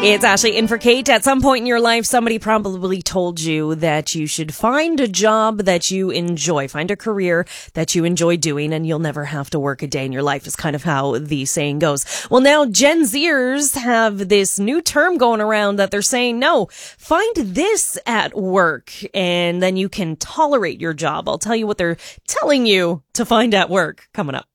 It's Ashley in for Kate. At some point in your life, somebody probably told you that you should find a job that you enjoy, find a career that you enjoy doing, and you'll never have to work a day in your life, is kind of how the saying goes. Well, now Gen Zers have this new term going around that they're saying, no, find this at work, and then you can tolerate your job. I'll tell you what they're telling you to find at work coming up.